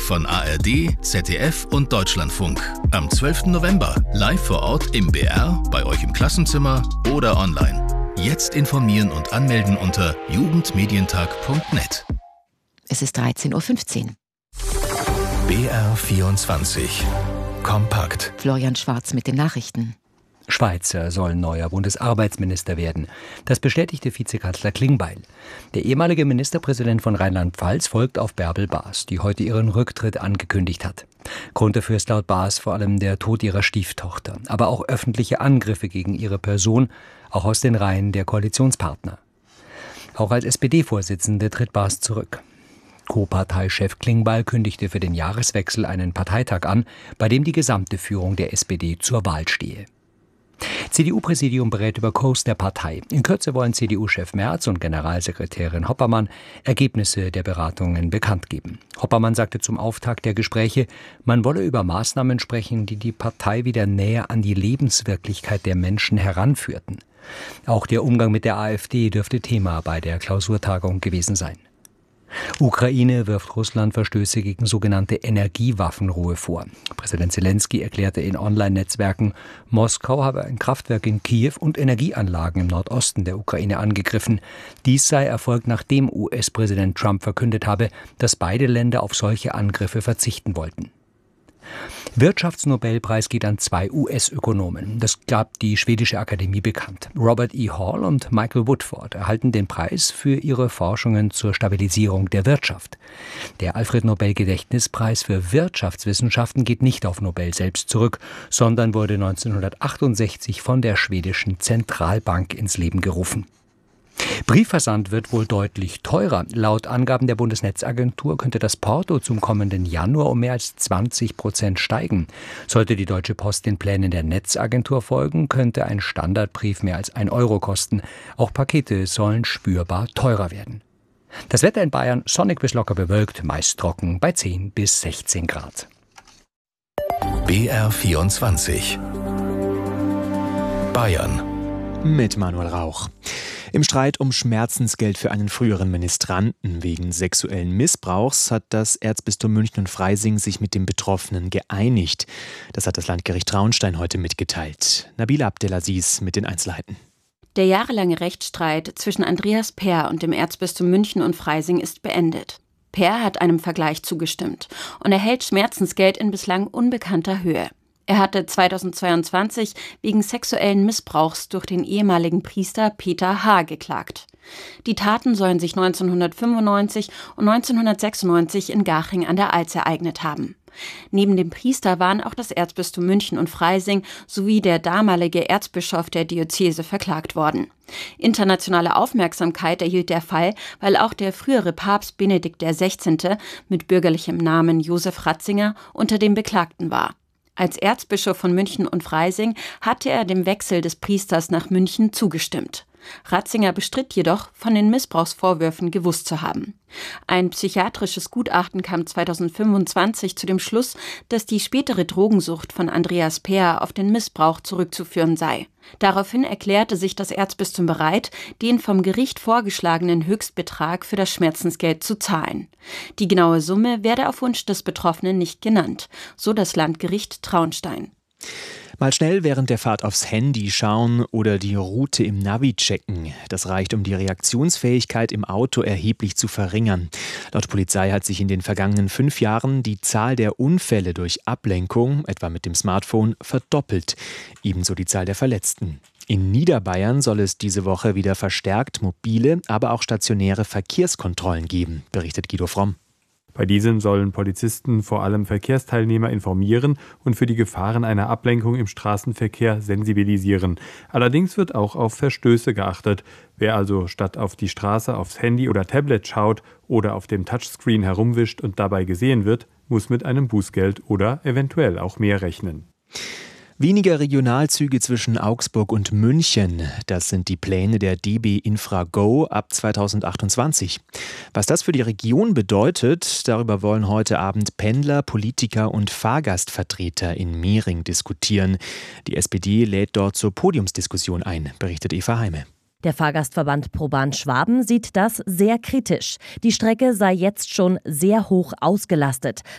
von ARD, ZDF und Deutschlandfunk. Am 12. November live vor Ort im BR, bei euch im Klassenzimmer oder online. Jetzt informieren und anmelden unter jugendmedientag.net. Es ist 13.15 Uhr. BR24 Kompakt. Florian Schwarz mit den Nachrichten. Schweizer soll neuer Bundesarbeitsminister werden. Das bestätigte Vizekanzler Klingbeil. Der ehemalige Ministerpräsident von Rheinland-Pfalz folgt auf Bärbel Baas, die heute ihren Rücktritt angekündigt hat. Grund dafür ist laut Baas vor allem der Tod ihrer Stieftochter, aber auch öffentliche Angriffe gegen ihre Person, auch aus den Reihen der Koalitionspartner. Auch als SPD-Vorsitzende tritt Baas zurück. Co-Parteichef Klingbeil kündigte für den Jahreswechsel einen Parteitag an, bei dem die gesamte Führung der SPD zur Wahl stehe. CDU-Präsidium berät über Kurs der Partei. In Kürze wollen CDU-Chef Merz und Generalsekretärin Hoppermann Ergebnisse der Beratungen bekannt geben. Hoppermann sagte zum Auftakt der Gespräche, man wolle über Maßnahmen sprechen, die die Partei wieder näher an die Lebenswirklichkeit der Menschen heranführten. Auch der Umgang mit der AfD dürfte Thema bei der Klausurtagung gewesen sein. Ukraine wirft Russland Verstöße gegen sogenannte Energiewaffenruhe vor. Präsident Zelensky erklärte in Online-Netzwerken, Moskau habe ein Kraftwerk in Kiew und Energieanlagen im Nordosten der Ukraine angegriffen. Dies sei erfolgt, nachdem US-Präsident Trump verkündet habe, dass beide Länder auf solche Angriffe verzichten wollten. Wirtschaftsnobelpreis geht an 2 US-Ökonomen. Das gab die schwedische Akademie bekannt. Robert E. Hall und Michael Woodford erhalten den Preis für ihre Forschungen zur Stabilisierung der Wirtschaft. Der Alfred-Nobel-Gedächtnispreis für Wirtschaftswissenschaften geht nicht auf Nobel selbst zurück, sondern wurde 1968 von der schwedischen Zentralbank ins Leben gerufen. Briefversand wird wohl deutlich teurer. Laut Angaben der Bundesnetzagentur könnte das Porto zum kommenden Januar um mehr als 20% steigen. Sollte die Deutsche Post den Plänen der Netzagentur folgen, könnte ein Standardbrief mehr als 1 Euro kosten. Auch Pakete sollen spürbar teurer werden. Das Wetter in Bayern sonnig bis locker bewölkt, meist trocken bei 10 bis 16 Grad. BR24 Bayern mit Manuel Rauch. Im Streit um Schmerzensgeld für einen früheren Ministranten wegen sexuellen Missbrauchs hat das Erzbistum München und Freising sich mit dem Betroffenen geeinigt. Das hat das Landgericht Traunstein heute mitgeteilt. Nabila Abdelaziz mit den Einzelheiten. Der jahrelange Rechtsstreit zwischen Andreas Peer und dem Erzbistum München und Freising ist beendet. Peer hat einem Vergleich zugestimmt und erhält Schmerzensgeld in bislang unbekannter Höhe. Er hatte 2022 wegen sexuellen Missbrauchs durch den ehemaligen Priester Peter H. geklagt. Die Taten sollen sich 1995 und 1996 in Garching an der Alz ereignet haben. Neben dem Priester waren auch das Erzbistum München und Freising sowie der damalige Erzbischof der Diözese verklagt worden. Internationale Aufmerksamkeit erhielt der Fall, weil auch der frühere Papst Benedikt XVI. Mit bürgerlichem Namen Josef Ratzinger unter den Beklagten war. Als Erzbischof von München und Freising hatte er dem Wechsel des Priesters nach München zugestimmt. Ratzinger bestritt jedoch, von den Missbrauchsvorwürfen gewusst zu haben. Ein psychiatrisches Gutachten kam 2025 zu dem Schluss, dass die spätere Drogensucht von Andreas Peer auf den Missbrauch zurückzuführen sei. Daraufhin erklärte sich das Erzbistum bereit, den vom Gericht vorgeschlagenen Höchstbetrag für das Schmerzensgeld zu zahlen. Die genaue Summe werde auf Wunsch des Betroffenen nicht genannt, so das Landgericht Traunstein. Mal schnell während der Fahrt aufs Handy schauen oder die Route im Navi checken. Das reicht, um die Reaktionsfähigkeit im Auto erheblich zu verringern. Laut Polizei hat sich in den vergangenen 5 Jahren die Zahl der Unfälle durch Ablenkung, etwa mit dem Smartphone, verdoppelt. Ebenso die Zahl der Verletzten. In Niederbayern soll es diese Woche wieder verstärkt mobile, aber auch stationäre Verkehrskontrollen geben, berichtet Guido Fromm. Bei diesen sollen Polizisten vor allem Verkehrsteilnehmer informieren und für die Gefahren einer Ablenkung im Straßenverkehr sensibilisieren. Allerdings wird auch auf Verstöße geachtet. Wer also statt auf die Straße aufs Handy oder Tablet schaut oder auf dem Touchscreen herumwischt und dabei gesehen wird, muss mit einem Bußgeld oder eventuell auch mehr rechnen. Weniger Regionalzüge zwischen Augsburg und München, das sind die Pläne der DB Infra Go ab 2028. Was das für die Region bedeutet, darüber wollen heute Abend Pendler, Politiker und Fahrgastvertreter in Mehring diskutieren. Die SPD lädt dort zur Podiumsdiskussion ein, berichtet Eva Heime. Der Fahrgastverband ProBahn Schwaben sieht das sehr kritisch. Die Strecke sei jetzt schon sehr hoch ausgelastet,